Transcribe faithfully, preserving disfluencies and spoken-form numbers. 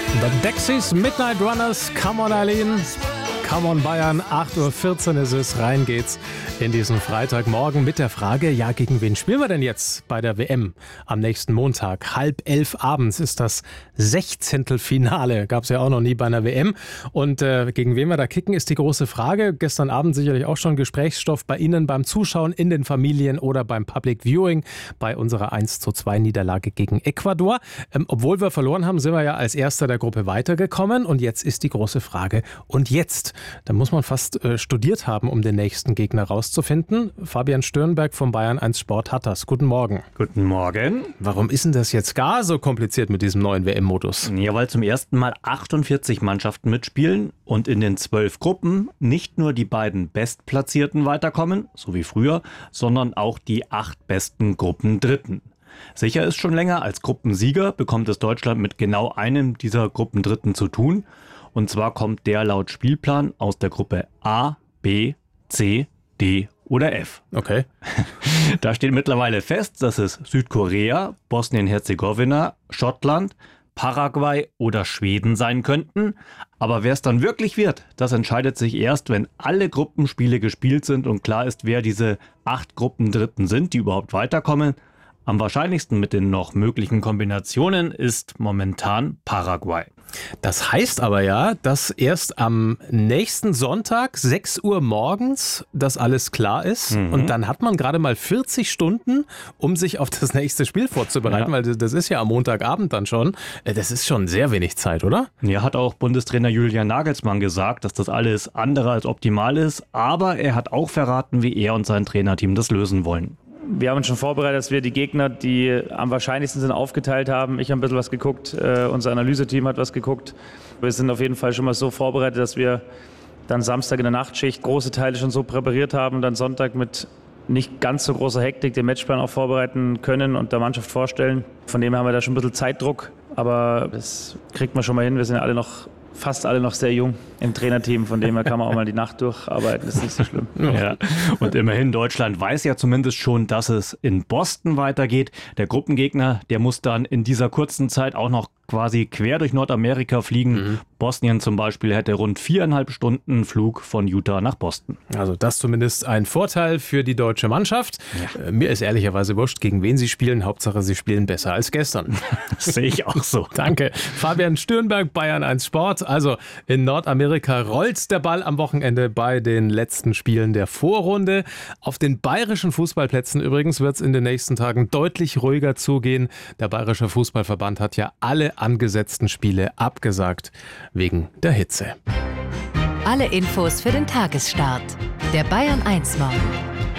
The Dexys Midnight Runners, Come on Eileen, Come on Bayern, acht Uhr vierzehn ist es, rein geht's in diesen Freitagmorgen mit der Frage, ja, gegen wen spielen wir denn jetzt bei der W M am nächsten Montag? Halb elf abends ist das Sechzehntelfinale, gab es ja auch noch nie bei einer W M. Und äh, gegen wen wir da kicken, ist die große Frage. Gestern Abend sicherlich auch schon Gesprächsstoff bei Ihnen beim Zuschauen in den Familien oder beim Public Viewing bei unserer eins zu zwei Niederlage gegen Ecuador. Ähm, obwohl wir verloren haben, sind wir ja als Erster der Gruppe weitergekommen. Und jetzt ist die große Frage, und jetzt? Da muss man fast äh, studiert haben, um den nächsten Gegner rauszufinden. Fabian Störenberg vom Bayern eins Sport hat das. Guten Morgen. Guten Morgen. Warum ist denn das jetzt gar so kompliziert mit diesem neuen W M-Modus? Ja, weil zum ersten Mal achtundvierzig Mannschaften mitspielen und in den zwölf Gruppen nicht nur die beiden Bestplatzierten weiterkommen, so wie früher, sondern auch die acht besten Gruppendritten. Sicher ist schon länger, als Gruppensieger bekommt es Deutschland mit genau einem dieser Gruppendritten zu tun. Und zwar kommt der laut Spielplan aus der Gruppe A, B, C, D oder F. Okay. Da steht mittlerweile fest, dass es Südkorea, Bosnien-Herzegowina, Schottland, Paraguay oder Schweden sein könnten. Aber wer es dann wirklich wird, das entscheidet sich erst, wenn alle Gruppenspiele gespielt sind und klar ist, wer diese acht Gruppendritten sind, die überhaupt weiterkommen. Am wahrscheinlichsten mit den noch möglichen Kombinationen ist momentan Paraguay. Das heißt aber ja, dass erst am nächsten Sonntag, sechs Uhr morgens, das alles klar ist. Mhm. Und dann hat man gerade mal vierzig Stunden, um sich auf das nächste Spiel vorzubereiten, ja. Weil das ist ja am Montagabend dann schon. Das ist schon sehr wenig Zeit, oder? Ja, hat auch Bundestrainer Julian Nagelsmann gesagt, dass das alles andere als optimal ist. Aber er hat auch verraten, wie er und sein Trainerteam das lösen wollen. Wir haben uns schon vorbereitet, dass wir die Gegner, die am wahrscheinlichsten sind, aufgeteilt haben. Ich habe ein bisschen was geguckt, äh, unser Analyseteam hat was geguckt. Wir sind auf jeden Fall schon mal so vorbereitet, dass wir dann Samstag in der Nachtschicht große Teile schon so präpariert haben und dann Sonntag mit nicht ganz so großer Hektik den Matchplan auch vorbereiten können und der Mannschaft vorstellen. Von dem haben wir da schon ein bisschen Zeitdruck, aber das kriegt man schon mal hin. Wir sind ja alle noch fast alle noch sehr jung im Trainerteam, von dem her kann man auch mal die Nacht durcharbeiten, das ist nicht so schlimm. Ja. Und immerhin, Deutschland weiß ja zumindest schon, dass es in Boston weitergeht. Der Gruppengegner, der muss dann in dieser kurzen Zeit auch noch quasi quer durch Nordamerika fliegen. Mhm. Bosnien zum Beispiel hätte rund viereinhalb Stunden Flug von Utah nach Boston. Also das zumindest ein Vorteil für die deutsche Mannschaft. Ja. Mir ist ehrlicherweise wurscht, gegen wen sie spielen. Hauptsache, sie spielen besser als gestern. Das sehe ich auch so. Danke. Fabian Störenberg, Bayern eins Sport. Also in Nordamerika rollt der Ball am Wochenende bei den letzten Spielen der Vorrunde. Auf den bayerischen Fußballplätzen übrigens wird es in den nächsten Tagen deutlich ruhiger zugehen. Der Bayerische Fußballverband hat ja alle angesetzten Spiele abgesagt wegen der Hitze. Alle Infos für den Tagesstart. Der Bayern eins Morgen.